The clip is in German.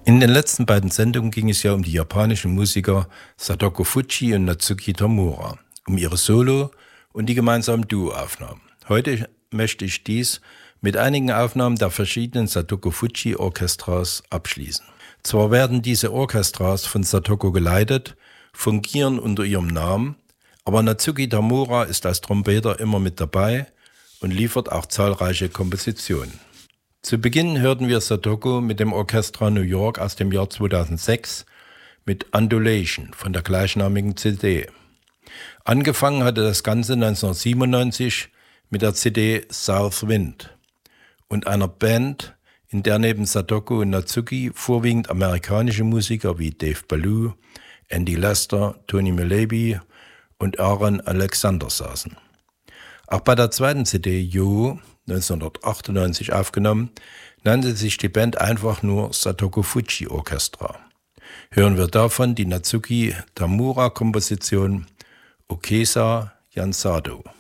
In den letzten beiden Sendungen ging es ja um die japanischen Musiker Sadako Fujii und Natsuki Tamura, um ihre Solo- und die gemeinsamen Duo-Aufnahmen. Heute möchte ich dies mit einigen Aufnahmen der verschiedenen Sadako Fujii Orchestras abschließen. Zwar werden diese Orchestras von Sadako geleitet, fungieren unter ihrem Namen, aber Natsuki Tamura ist als Trompeter immer mit dabei und liefert auch zahlreiche Kompositionen. Zu Beginn hörten wir Sadako mit dem Orchestra New York aus dem Jahr 2006 mit Undulation von der gleichnamigen CD. Angefangen hatte das Ganze 1997 mit der CD South Wind und einer Band, in der neben Sadako und Natsuki vorwiegend amerikanische Musiker wie Dave Ballou, Andy Lester, Tony Malaby und Aaron Alexander saßen. Auch bei der zweiten CD Yo, 1998 aufgenommen, nannte sich die Band einfach nur Sadako Fujii Orchestra. Hören wir davon die Natsuki Tamura Komposition Okesa Yansado.